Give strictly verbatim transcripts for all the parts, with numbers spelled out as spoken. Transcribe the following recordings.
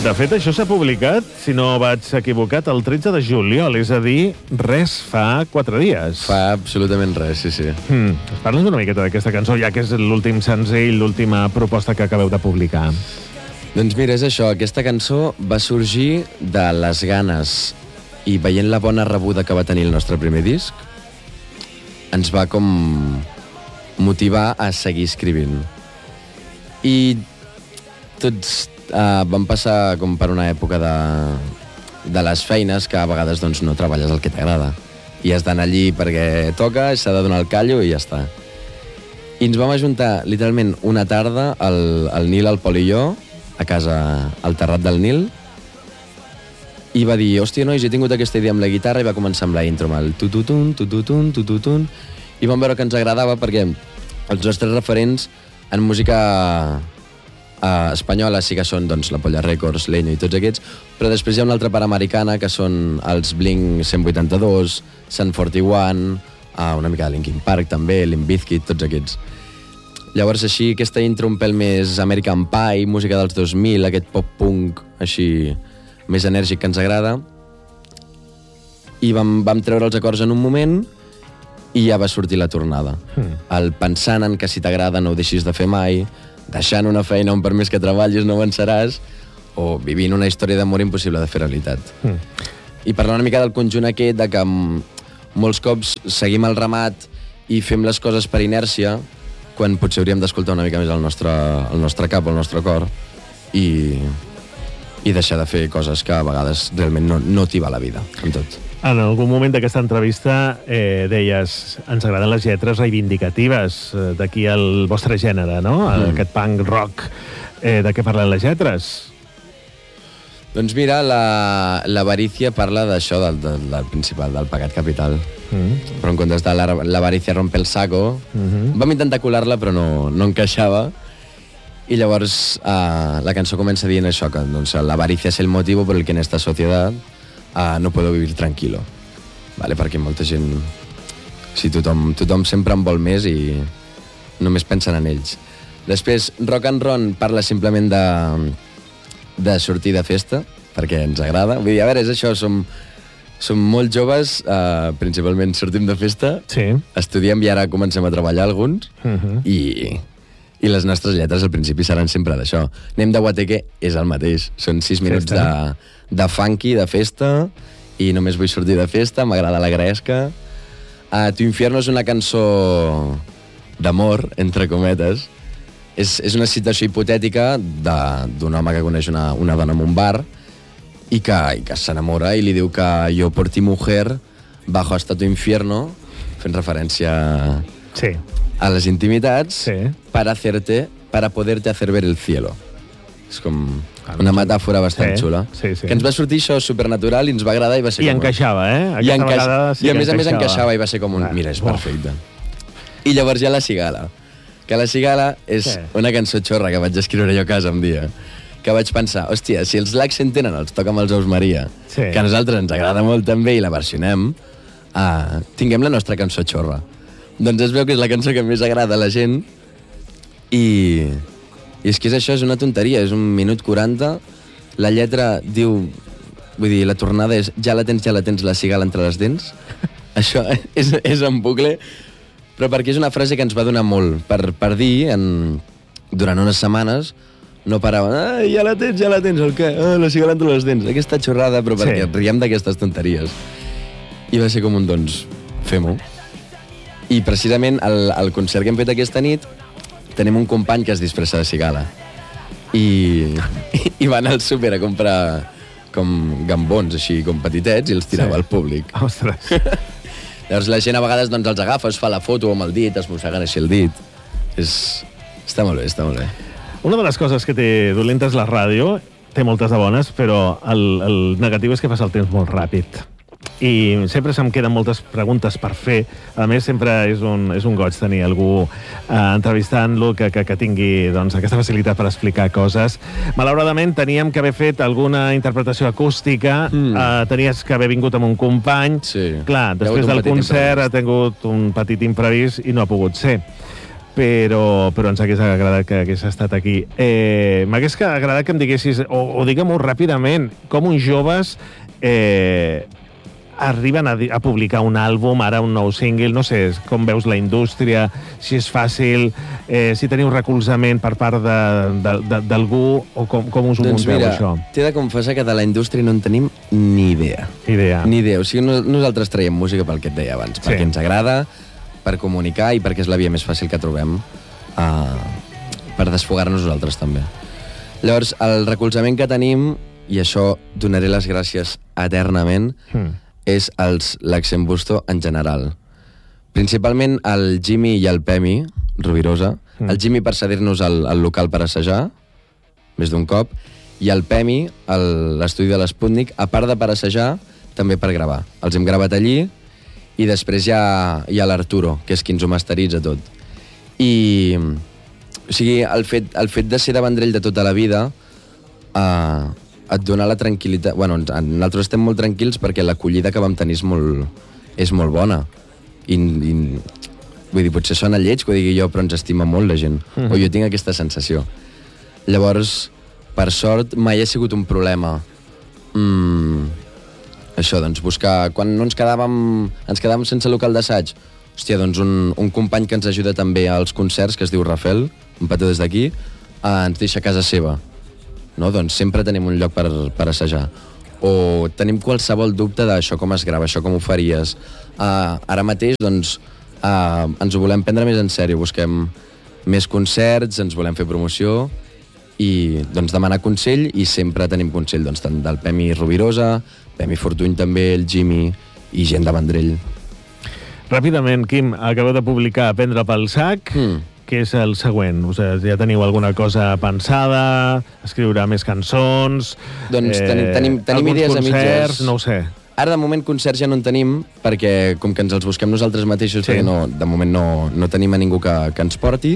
De fet, això s'ha publicat, si no vaig equivocat, el tretze de juliol, és a dir, res fa quatre dies. Fa absolutament res, sí, sí. Hmm. Parla'ns una miqueta d'aquesta cançó, ja que és l'últim senzill, l'última proposta que acabeu de publicar. Doncs mira, és això, aquesta cançó va sorgir de les ganes i veient la bona rebuda que va tenir el nostre primer disc, ens va com motivar a seguir escrivint. I tots uh, vam passar com per una època de, de les feines que a vegades doncs, no treballes el que t'agrada. I has d'anar allí perquè toca, s'ha de donar el callo i ja està. I ens vam ajuntar literalment una tarda, el, el Nil, el Pol i jo, a casa, al Terrat del Nil, i va dir, hòstia, nois, he tingut aquesta idea amb la guitarra, i va començar amb la intro, amb el tututun, tututun, tututun, i vam veure que ens agradava perquè els nostres referents en música uh, espanyola sí que són doncs, la Polla Records, Leño i tots aquests, però després hi ha una altra part americana que són els Blink cent vuitanta-dos, Sum quaranta-un, uh, una mica de Linkin Park també, Limp Bizkit, tots aquests. Llavors així, aquesta intro un pèl més American Pie, música dels dos mil, aquest pop-punk així més enèrgic que ens agrada, i vam, vam treure els acords en un moment i ja va sortir la tornada. Mm. El pensant en que si t'agrada no ho deixis de fer mai, deixant una feina on per més que treballis no avançaràs, o vivint una història d'amor impossible de fer realitat. Mm. I parlar una mica del conjunt aquest, de que molts cops seguim el ramat i fem les coses per inèrcia, quan potser hauríem d'escoltar una mica més el nostre, el nostre cap, el nostre cor, i, i deixar de fer coses que a vegades realment no, no t'hi va la vida, en tot. En algun moment d'aquesta entrevista eh, deies, ens agraden les lletres reivindicatives, eh, d'aquí el vostre gènere, no? Mm. Aquest punk rock. Eh, de què parlen les lletres? Doncs mira, l'avarícia la, parla d'això, del, del, del principal, del pecat capital. Mm. Però en comptes de l'avarícia rompe el saco, mm-hmm. vam intentar colar-la però no, no encaixava. I llavors uh, la cançó comença dient això, que doncs, l'avarícia és el motiu per el que en esta societat uh, no puedo vivir tranquilo. Vale? Perquè molta gent... Sí, tothom, tothom sempre en vol més i només pensen en ells. Després, Rock and Ron parla simplement de... de sortir de festa, perquè ens agrada. Vull dir, a veure, és això, som, som molt joves, eh, principalment sortim de festa, sí. Estudiem i ara comencem a treballar alguns, uh-huh. i, i les nostres lletres al principi seran sempre d'això. Anem de guateque, és el mateix. Són sis minuts de, de funky, de festa, i només vull sortir de festa, m'agrada la gresca. Uh, Tu infierno és una cançó d'amor, entre cometes. És, és una situació hipotètica d'un home que coneix una, una dona en un bar i que, i que s'enamora i li diu que jo por ti mujer bajo hasta tu infierno, fent referència sí. a les intimitats, sí. para hacerte, para poderte hacer ver el cielo. És com una metàfora bastant sí. xula. Sí, sí. Que ens va sortir això supernatural i ens va agradar i va ser I com... encaixava, eh? I, encaix... sí I a més encaixava. a més encaixava i va ser com un... Ah, mira, és oh. perfecte. I llavors hi ha La Cigala. Que La Cigala és sí. una cançó xorra que vaig escriure jo a casa un dia, que vaig pensar, hòstia, si els Lacs tenen els Toca amb els Ous Maria, sí. que a nosaltres ens agrada molt també i la versionem, uh, tinguem la nostra cançó xorra. Doncs es veu que és la cançó que més agrada a la gent i, i és que és això, és una tonteria, és un minut quaranta, la lletra diu, vull dir, la tornada és ja la tens, ja la tens, la cigala entre les dents. Això és, és en bucle, però perquè és una frase que ens va donar molt per, per dir en, durant unes setmanes. No parava, ah, ja la tens, ja la tens, el què? Ah, la cigala entre les dents. Aquesta xorrada, però perquè sí. riem d'aquestes tonteries. I va ser com un, doncs, fem-ho. I precisament el, el concert que hem fet aquesta nit tenim un company que es disfressa de cigala. I, i va anar al súper a comprar com gambons, així, com petitets, i els tirava sí. al públic. Ostres. Llavors la gent a vegades doncs, els agafa, es fa la foto amb el dit, es mosseguen així el dit. És... Està molt bé, està molt bé. Una de les coses que té dolenta és la ràdio, té moltes de bones, però el, el negatiu és que passa el temps molt ràpid. I sempre se'm queden moltes preguntes per fer. A més, sempre és un, és un goig tenir algú eh, entrevistant-lo que, que, que tingui doncs, aquesta facilitat per explicar coses. Malauradament, teníem que haver fet alguna interpretació acústica, mm. eh, tenies que haver vingut amb un company. Sí. Clar, després del concert ha tingut un petit imprevist i no ha pogut ser. però, però ens hagués agradat que hagués estat aquí. Eh, M'hagués agradat que em diguessis, o, o digue-m'ho ràpidament, com uns joves eh, arriben a, a publicar un àlbum, ara un nou single, no sé, com veus la indústria, si és fàcil, eh, si teniu recolzament per part d'algú, o com, com us ho doncs munteu, mira, això? T'he de confessar que de la indústria no en tenim ni idea. Idea. Ni idea. O sigui, no, nosaltres traiem música pel que et deia abans, Sí. perquè ens agrada, per comunicar i perquè és la via més fàcil que trobem uh, per desfogar-nos nosaltres també. Llavors, el recolzament que tenim, i això donaré les gràcies eternament, mm. és els l'Accent Busto en general. Principalment el Jimmy i el Pemi, Rubirosa. Mm. El Jimmy per cedir-nos el, el local per assajar, més d'un cop, i el Pemi, l'estudi de l'Sputnik, a part de per assajar, també per gravar. Els hem gravat allí, i després hi ha, hi ha l'Arturo, que és qui ens ho masteritza tot. I, o sigui, el fet, el fet de ser de Vendrell de tota la vida eh, et dona la tranquil·litat... Bueno, nosaltres estem molt tranquils perquè l'acollida que vam tenir és molt, és molt bona. I, i, vull dir, potser sona lleig que ho digui jo, però ens estima molt la gent. Mm-hmm. O jo tinc aquesta sensació. Llavors, per sort, mai ha sigut un problema. Mm, això, doncs, buscar... Quan no ens quedàvem, ens quedàvem sense local d'assaig, hòstia, doncs un, un company que ens ajuda també als concerts, que es diu Rafael, un petó des d'aquí, eh, ens deixa a casa seva. No? Doncs sempre tenim un lloc per, per assajar. O tenim qualsevol dubte d'això com es grava, això com ho faries. Uh, ara mateix, doncs, uh, ens ho volem prendre més en sèrio. Busquem més concerts, ens volem fer promoció i doncs demanar consell, i sempre tenim consell doncs, tant del Pemi Rubirosa, Pemi Fortuny també, el Jimmy i gent de Vendrell. Ràpidament, Quim, acabeu de publicar Prendre pel sac, mm. que és el següent? O sigui, ja teniu alguna cosa pensada? Escriure més cançons? Doncs tenim, tenim, tenim idees concerts, a mitges. No ho sé. Ara, de moment, concerts ja no en tenim, perquè com que ens els busquem nosaltres mateixos, sí. perquè no, de moment no, no tenim a ningú que, que ens porti.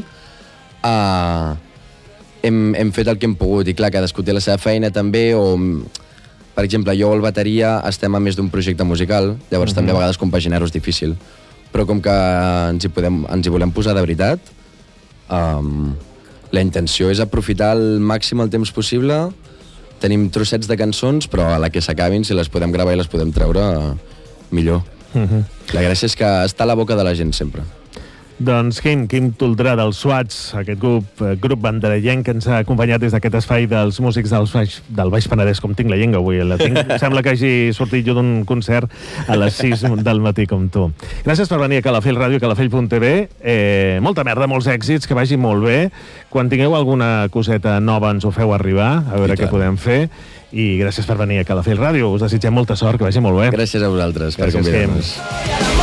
Uh, hem, hem fet el que hem pogut, i clar, cadascú té la seva feina també, o... Per exemple, jo o el bateria estem a més d'un projecte musical, llavors uh-huh. també a vegades compaginar-ho és difícil. Però com que ens hi, podem, ens hi volem posar de veritat, um, la intenció és aprofitar al màxim el temps possible. Tenim trossets de cançons, però a la que s'acabin, si les podem gravar i les podem treure, millor. Uh-huh. La gràcia és que està a la boca de la gent sempre. Doncs Quim, Quim Toldrà dels Swats, aquest grup, eh, grup banderellenc que ens ha acompanyat des d'aquest espai dels músics del Baix, del Baix Penedès, com tinc la llengua avui. La tinc, sembla que hagi sortit jo d'un concert a les sis del matí com tu. Gràcies per venir a Calafell Ràdio, calafell punt t v. Eh, molta merda, molts èxits, que vagi molt bé. Quan tingueu alguna coseta nova ens ho feu arribar, a veure què podem fer. I gràcies per venir a Calafell Ràdio. Us desitgem molta sort, que vagi molt bé. Gràcies a vosaltres per convidar-nos.